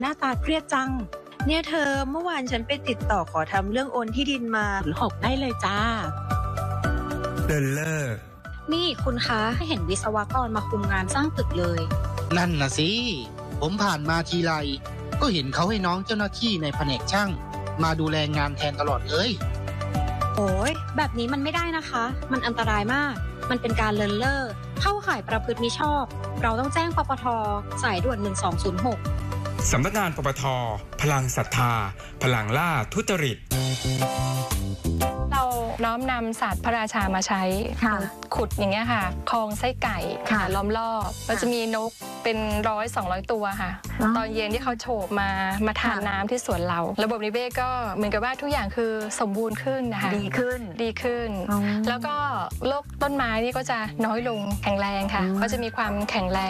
หน้าตาเครียดจังเนี่ยเธอเมื่อวานฉันไปติดต่อขอทำเรื่องโอนที่ดินมา6ได้เลยจ้าเดินเลิกนี่คุณคะให้เห็นวิศวกรมาคุมงานสร้างตึกเลยนั่นน่ะสิผมผ่านมาทีไรก็เห็นเขาให้น้องเจ้าหน้าที่ในแผนกช่างมาดูแลงานแทนตลอดเลยโอ้ยแบบนี้มันไม่ได้นะคะมันอันตรายมากมันเป็นการเลินเล่อเข้าข่ายประพฤติมิชอบเราต้องแจ้งปปท.สายด่วน1206 สำนักงานปปท.พลังศรัทธาพลังล่าทุจริตเราน้อมนำศาสตร์พระราชามาใช้ขุดอย่างเงี้ยค่ะคลองไส้ไก่ล้อมรอบเราจะมีนกเป็น100-200 ตัวค่ะตอนเย็นที่เขาโฉบมาทานน้ำที่สวนเราระบบนิเวศก็เหมือนกับว่าทุกอย่างคือสมบูรณ์ขึ้นนะคะดีขึ้นแล้วก็โรคต้นไม้นี่ก็จะน้อยลงแข็งแรงค่ะก็จะมีความแข็งแรง